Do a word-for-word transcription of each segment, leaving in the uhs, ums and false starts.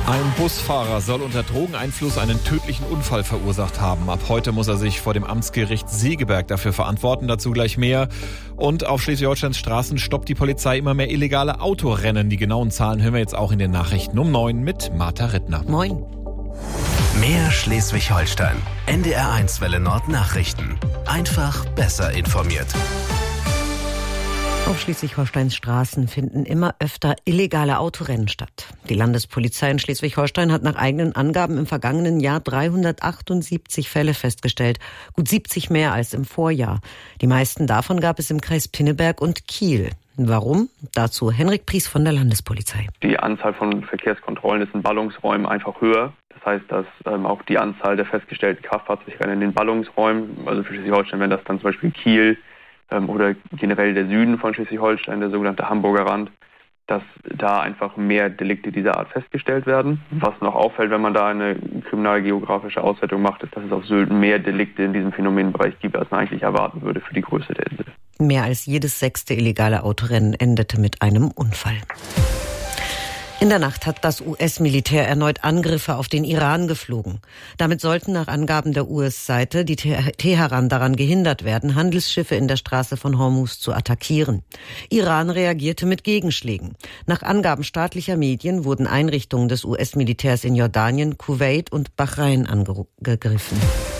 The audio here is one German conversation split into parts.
Ein Busfahrer soll unter Drogeneinfluss einen tödlichen Unfall verursacht haben. Ab heute muss er sich vor dem Amtsgericht Segeberg dafür verantworten. Dazu gleich mehr. Und auf Schleswig-Holsteins Straßen stoppt die Polizei immer mehr illegale Autorennen. Die genauen Zahlen hören wir jetzt auch in den Nachrichten um neun mit Martha Rittner. Moin. Mehr Schleswig-Holstein. N D R eins Welle Nord Nachrichten. Einfach besser informiert. Auf Schleswig-Holsteins Straßen finden immer öfter illegale Autorennen statt. Die Landespolizei in Schleswig-Holstein hat nach eigenen Angaben im vergangenen Jahr dreihundertachtundsiebzig Fälle festgestellt, gut siebzig mehr als im Vorjahr. Die meisten davon gab es im Kreis Pinneberg und Kiel. Warum? Dazu Henrik Pries von der Landespolizei. Die Anzahl von Verkehrskontrollen ist in Ballungsräumen einfach höher. Das heißt, dass ähm, auch die Anzahl der festgestellten Kraftfahrzeuge in den Ballungsräumen, also für Schleswig-Holstein wären das dann zum Beispiel Kiel, oder generell der Süden von Schleswig-Holstein, der sogenannte Hamburger Rand, dass da einfach mehr Delikte dieser Art festgestellt werden. Was noch auffällt, wenn man da eine kriminalgeografische Auswertung macht, ist, dass es auf Sylt mehr Delikte in diesem Phänomenbereich gibt, als man eigentlich erwarten würde für die Größe der Insel. Mehr als jedes sechste illegale Autorennen endete mit einem Unfall. In der Nacht hat das U S-Militär erneut Angriffe auf den Iran geflogen. Damit sollten nach Angaben der U S-Seite die Teheran daran gehindert werden, Handelsschiffe in der Straße von Hormuz zu attackieren. Iran reagierte mit Gegenschlägen. Nach Angaben staatlicher Medien wurden Einrichtungen des U S-Militärs in Jordanien, Kuwait und Bahrain angegriffen.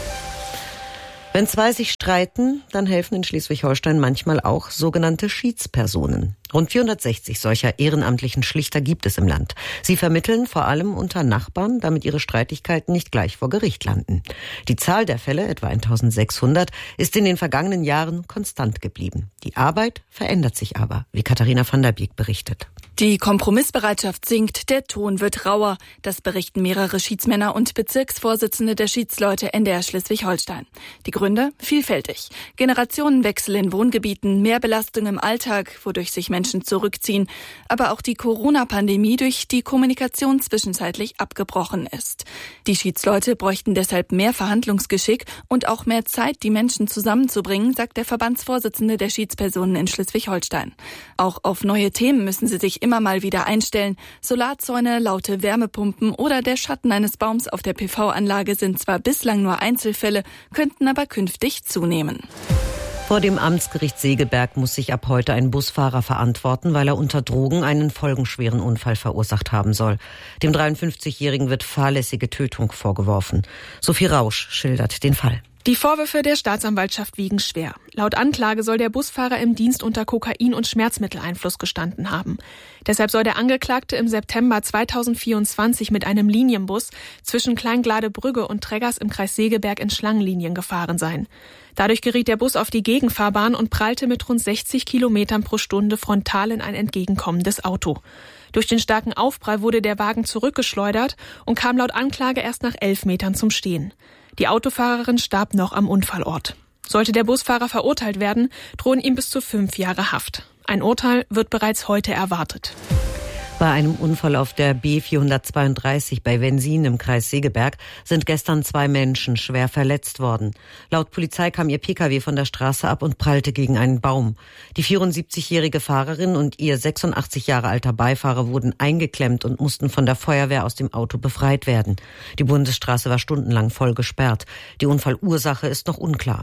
Wenn zwei sich streiten, dann helfen in Schleswig-Holstein manchmal auch sogenannte Schiedspersonen. Rund vierhundertsechzig solcher ehrenamtlichen Schlichter gibt es im Land. Sie vermitteln vor allem unter Nachbarn, damit ihre Streitigkeiten nicht gleich vor Gericht landen. Die Zahl der Fälle, etwa eintausendsechshundert, ist in den vergangenen Jahren konstant geblieben. Die Arbeit verändert sich aber, wie Katharina van der Beek berichtet. Die Kompromissbereitschaft sinkt, der Ton wird rauer. Das berichten mehrere Schiedsmänner und Bezirksvorsitzende der Schiedsleute N D R Schleswig-Holstein. Die Gründe? Vielfältig. Generationenwechsel in Wohngebieten, mehr Belastung im Alltag, wodurch sich Menschen zurückziehen, aber auch die Corona-Pandemie, durch die Kommunikation zwischenzeitlich abgebrochen ist. Die Schiedsleute bräuchten deshalb mehr Verhandlungsgeschick und auch mehr Zeit, die Menschen zusammenzubringen, sagt der Verbandsvorsitzende der Schiedspersonen in Schleswig-Holstein. Auch auf neue Themen müssen sie sich immer mal wieder einstellen. Solarzäune, laute Wärmepumpen oder der Schatten eines Baums auf der P V-Anlage sind zwar bislang nur Einzelfälle, könnten aber künftig zunehmen. Vor dem Amtsgericht Segeberg muss sich ab heute ein Busfahrer verantworten, weil er unter Drogen einen folgenschweren Unfall verursacht haben soll. Dem dreiundfünfzigjährigen wird fahrlässige Tötung vorgeworfen. Sophie Rausch schildert den Fall. Die Vorwürfe der Staatsanwaltschaft wiegen schwer. Laut Anklage soll der Busfahrer im Dienst unter Kokain- und Schmerzmitteleinfluss gestanden haben. Deshalb soll der Angeklagte im September zweitausendvierundzwanzig mit einem Linienbus zwischen Kleingladebrügge und Treggers im Kreis Segeberg in Schlangenlinien gefahren sein. Dadurch geriet der Bus auf die Gegenfahrbahn und prallte mit rund sechzig Kilometern pro Stunde frontal in ein entgegenkommendes Auto. Durch den starken Aufprall wurde der Wagen zurückgeschleudert und kam laut Anklage erst nach elf Metern zum Stehen. Die Autofahrerin starb noch am Unfallort. Sollte der Busfahrer verurteilt werden, drohen ihm bis zu fünf Jahre Haft. Ein Urteil wird bereits heute erwartet. Bei einem Unfall auf der B vierhundertzweiunddreißig bei Wensin im Kreis Segeberg sind gestern zwei Menschen schwer verletzt worden. Laut Polizei kam ihr Pkw von der Straße ab und prallte gegen einen Baum. Die vierundsiebzigjährige Fahrerin und ihr sechsundachtzig Jahre alter Beifahrer wurden eingeklemmt und mussten von der Feuerwehr aus dem Auto befreit werden. Die Bundesstraße war stundenlang voll gesperrt. Die Unfallursache ist noch unklar.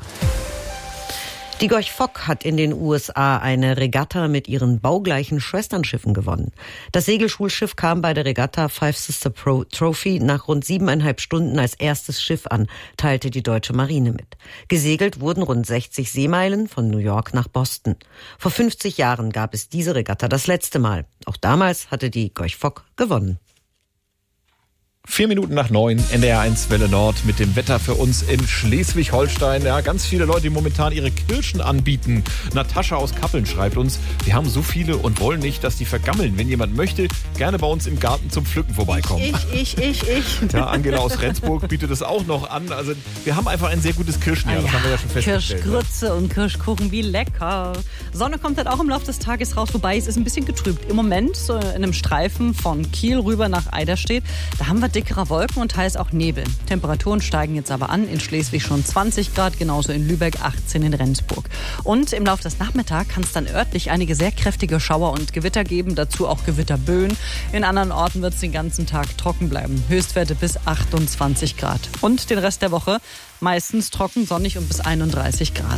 Die Gorch Fock hat in den U S A eine Regatta mit ihren baugleichen Schwesternschiffen gewonnen. Das Segelschulschiff kam bei der Regatta Five Sister Pro Trophy nach rund siebeneinhalb Stunden als erstes Schiff an, teilte die deutsche Marine mit. Gesegelt wurden rund sechzig Seemeilen von New York nach Boston. Vor fünfzig Jahren gab es diese Regatta das letzte Mal. Auch damals hatte die Gorch Fock gewonnen. Vier Minuten nach neun, N D R eins Welle Nord mit dem Wetter für uns in Schleswig-Holstein. Ja, ganz viele Leute, die momentan ihre Kirschen anbieten. Natascha aus Kappeln schreibt uns, wir haben so viele und wollen nicht, dass die vergammeln. Wenn jemand möchte, gerne bei uns im Garten zum Pflücken vorbeikommen. Ich, ich, ich, ich. Ja, Angela aus Rendsburg bietet es auch noch an. Also wir haben einfach ein sehr gutes Kirschenjahr, das haben wir ja schon festgestellt. Kirschgrütze und Kirschkuchen, wie lecker. Sonne kommt halt auch im Laufe des Tages raus, wobei es ist ein bisschen getrübt. Im Moment, so in einem Streifen von Kiel rüber nach Eiderstedt, da haben wir dickerer Wolken und teils auch Nebel. Temperaturen steigen jetzt aber an. In Schleswig schon zwanzig Grad, genauso in Lübeck, achtzehn in Rendsburg. Und im Laufe des Nachmittags kann es dann örtlich einige sehr kräftige Schauer und Gewitter geben, dazu auch Gewitterböen. In anderen Orten wird es den ganzen Tag trocken bleiben. Höchstwerte bis achtundzwanzig Grad. Und den Rest der Woche meistens trocken, sonnig und bis einunddreißig Grad.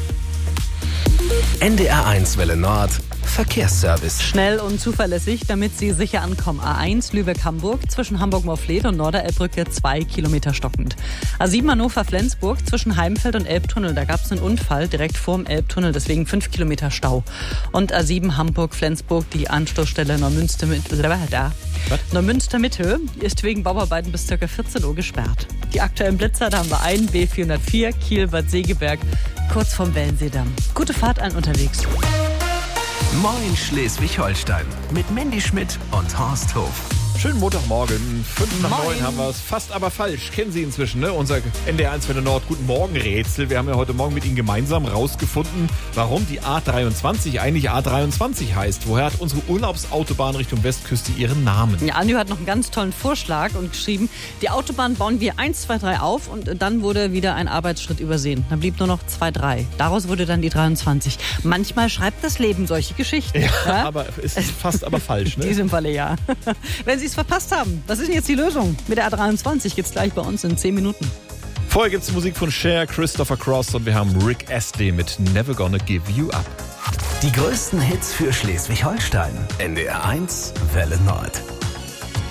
N D R eins Welle Nord Verkehrsservice. Schnell und zuverlässig, damit Sie sicher ankommen. A eins Lübeck-Hamburg zwischen Hamburg-Morfleet und Norderelbbrücke zwei Kilometer stockend. A sieben Hannover-Flensburg zwischen Heimfeld und Elbtunnel. Da gab es einen Unfall direkt vorm Elbtunnel, deswegen fünf Kilometer Stau. Und A sieben Hamburg-Flensburg, die Anstoßstelle Neumünster mit, da. Neumünster Mitte ist wegen Bauarbeiten bis ca. vierzehn Uhr gesperrt. Die aktuellen Blitzer, da haben wir einen B vierhundertvier Kiel-Bad Segeberg, kurz vom Wellenseedamm. Gute Fahrt allen unterwegs. Moin Schleswig-Holstein mit Mandy Schmidt und Horst Hof. Schönen Montagmorgen, fünf nach Moin. neun haben wir es, fast aber falsch. Kennen Sie inzwischen, ne? Unser N D R eins Welle Nord Guten Morgen Rätsel. Wir haben ja heute Morgen mit Ihnen gemeinsam rausgefunden, warum die A dreiundzwanzig eigentlich A dreiundzwanzig heißt. Woher hat unsere Urlaubsautobahn Richtung Westküste ihren Namen? Ja, Andi hat noch einen ganz tollen Vorschlag und geschrieben, die Autobahn bauen wir eins, zwei, drei auf und dann wurde wieder ein Arbeitsschritt übersehen. Dann blieb nur noch zwei, drei. Daraus wurde dann die dreiundzwanzig. Manchmal schreibt das Leben solche Geschichten. Ja, ja? aber ist fast aber falsch, In ne? diesem Falle ja. Wenn Sie es verpasst haben, was ist denn jetzt die Lösung? Mit der A dreiundzwanzig geht's gleich bei uns in zehn Minuten. Vorher gibt's Musik von Cher, Christopher Cross und wir haben Rick Astley mit Never Gonna Give You Up. Die größten Hits für Schleswig-Holstein. N D R eins Welle Nord.